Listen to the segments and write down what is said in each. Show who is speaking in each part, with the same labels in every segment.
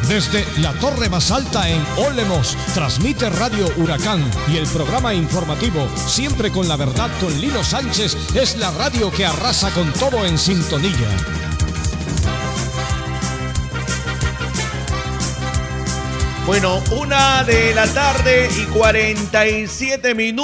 Speaker 1: Desde la torre más alta en Olemos, transmite Radio Huracán y el programa informativo, siempre con la verdad con Lino Sánchez, es la radio que arrasa con todo en sintonía.
Speaker 2: Bueno, 1:47 PM.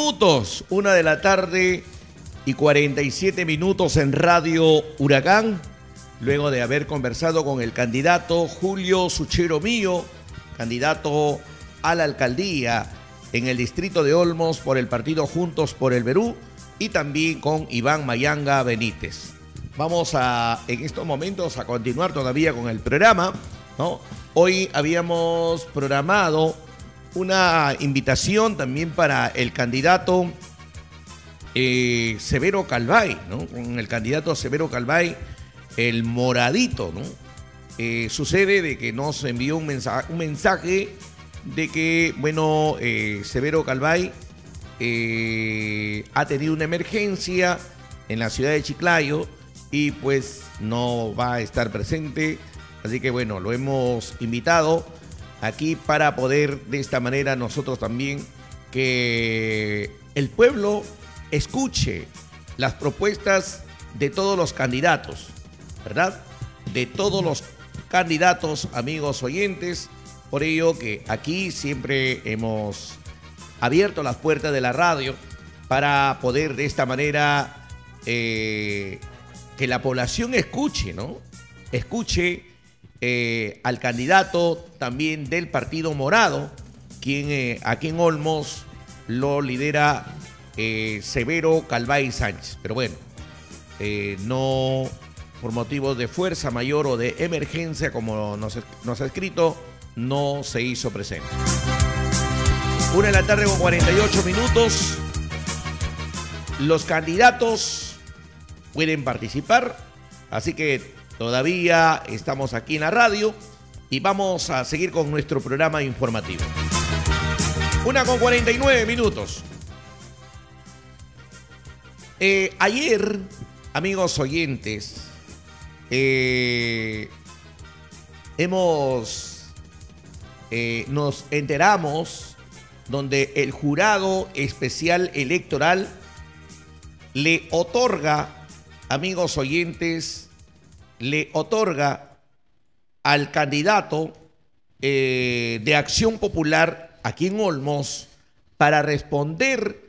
Speaker 2: 1:47 PM en Radio Huracán. Luego de haber conversado con el candidato Julio Suchero Mío, candidato a la alcaldía en el distrito de Olmos por el partido Juntos por el Perú, y también con Iván Mayanga Benítez. Vamos en estos momentos a continuar todavía con el programa, ¿no? Hoy habíamos programado una invitación también para el candidato Severo Calvay, ¿no? Con el candidato Severo Calvay, el moradito, ¿no? Sucede de que nos envió un mensaje de que, bueno, Severo Calvay ha tenido una emergencia en la ciudad de Chiclayo y pues no va a estar presente. Así que bueno, lo hemos invitado aquí para poder de esta manera nosotros también que el pueblo escuche las propuestas de todos los candidatos, ¿verdad? De todos los candidatos, amigos oyentes. Por ello que aquí siempre hemos abierto las puertas de la radio para poder de esta manera que la población escuche, ¿no? Escuche al candidato también del Partido Morado, quien aquí en Olmos lo lidera Severo Calvay Sánchez. Pero bueno, no por motivos de fuerza mayor o de emergencia, como nos ha escrito, no se hizo presente. 1:48 PM. Los candidatos pueden participar, así que todavía estamos aquí en la radio y vamos a seguir con nuestro programa informativo. 1:49 PM. Ayer, amigos oyentes, nos enteramos donde el jurado especial electoral le otorga, amigos oyentes, le otorga al candidato de Acción Popular aquí en Olmos para responder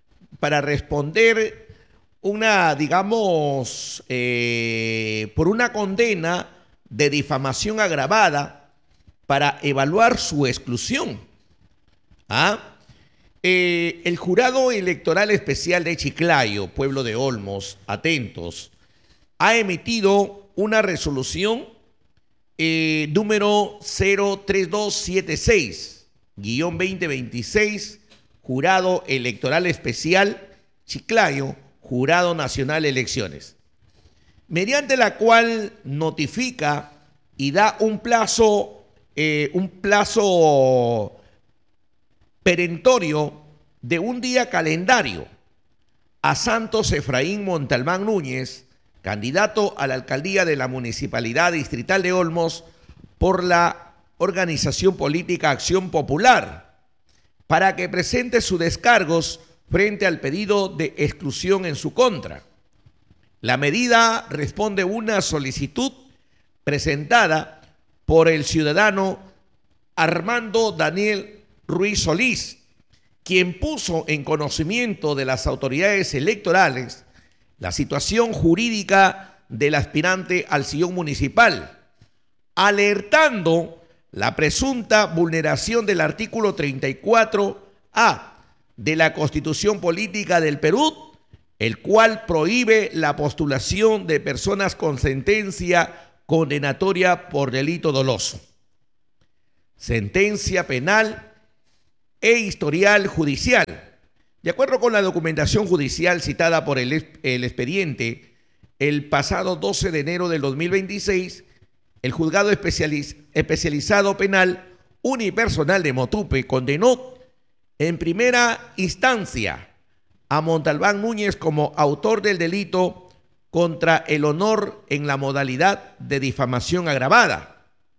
Speaker 2: una, digamos, por una condena de difamación agravada para evaluar su exclusión. El jurado electoral especial de Chiclayo, pueblo de Olmos, atentos, ha emitido una resolución número 03276-2026, jurado electoral especial Chiclayo, Jurado Nacional de Elecciones, mediante la cual notifica y da un plazo perentorio de un día calendario a Santos Efraín Montalbán Núñez, candidato a la alcaldía de la Municipalidad Distrital de Olmos por la organización política Acción Popular, para que presente sus descargos frente al pedido de exclusión en su contra. La medida responde a una solicitud presentada por el ciudadano Armando Daniel Ruiz Solís, quien puso en conocimiento de las autoridades electorales la situación jurídica del aspirante al sillón municipal, alertando la presunta vulneración del artículo 34A de la Constitución Política del Perú, el cual prohíbe la postulación de personas con sentencia condenatoria por delito doloso, sentencia penal e historial judicial. De acuerdo con la documentación judicial citada por el expediente, el pasado 12 de enero del 2026, el juzgado especializado penal unipersonal de Motupe condenó en primera instancia a Montalbán Núñez como autor del delito contra el honor en la modalidad de difamación agravada,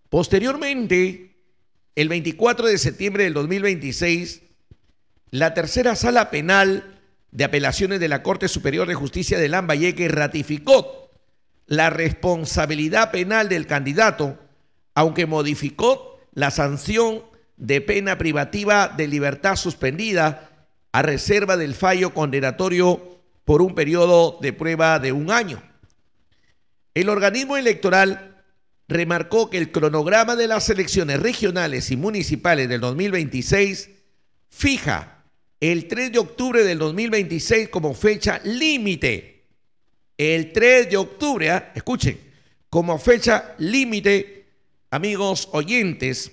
Speaker 2: Posteriormente, el 24 de septiembre del 2026, la tercera sala penal de apelaciones de la Corte Superior de Justicia de Lambayeque ratificó la responsabilidad penal del candidato, aunque modificó la sanción de pena privativa de libertad suspendida a reserva del fallo condenatorio por un periodo de prueba de 1 año. El organismo electoral remarcó que el cronograma de las elecciones regionales y municipales del 2026 fija el 3 de octubre del 2026 como fecha límite. El 3 de octubre, escuchen, como fecha límite, amigos oyentes,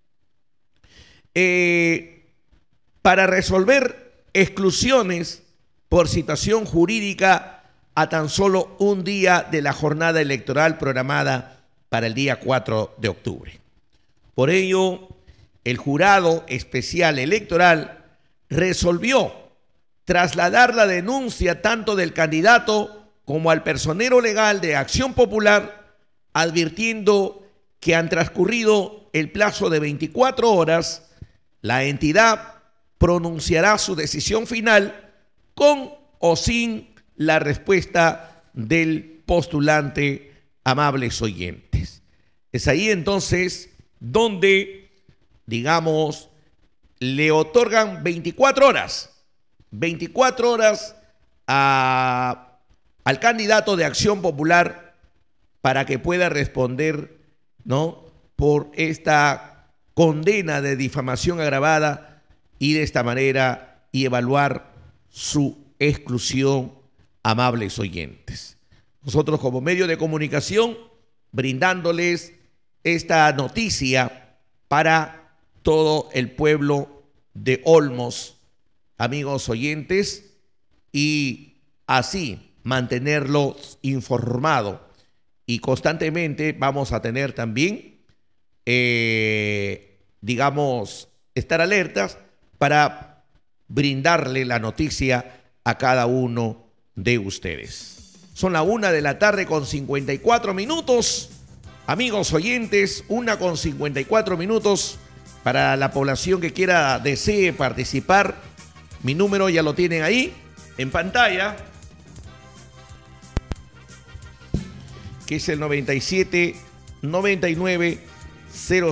Speaker 2: para resolver exclusiones por situación jurídica a tan solo un día de la jornada electoral programada para el día 4 de octubre. Por ello, el Jurado Especial Electoral resolvió trasladar la denuncia tanto del candidato como al personero legal de Acción Popular, advirtiendo que han transcurrido el plazo de 24 horas, la entidad pronunciará su decisión final con o sin la respuesta del postulante, amables oyentes. Es ahí entonces donde, digamos, le otorgan 24 horas al candidato de Acción Popular para que pueda responder, ¿no?, por esta condena de difamación agravada y de esta manera y evaluar su exclusión, amables oyentes. Nosotros como medio de comunicación brindándoles esta noticia para todo el pueblo de Olmos, amigos oyentes, y así mantenerlos informados. Y constantemente vamos a tener también, digamos, estar alertas para brindarle la noticia a cada uno de ustedes. Son la 1:54 p.m. Amigos oyentes, 1:54 p.m. Para la población que desee participar, mi número ya lo tienen ahí en pantalla, que es el 97 99 00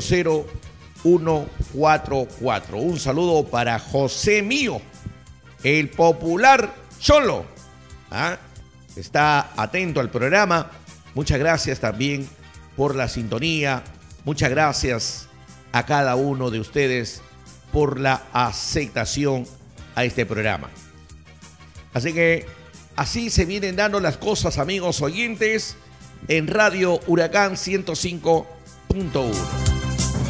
Speaker 2: 144. Un saludo para José Mío, el popular Cholo. Está atento al programa. Muchas gracias también por la sintonía. Muchas gracias a cada uno de ustedes por la aceptación a este programa. Así que así se vienen dando las cosas, amigos oyentes, en Radio Huracán 105.1.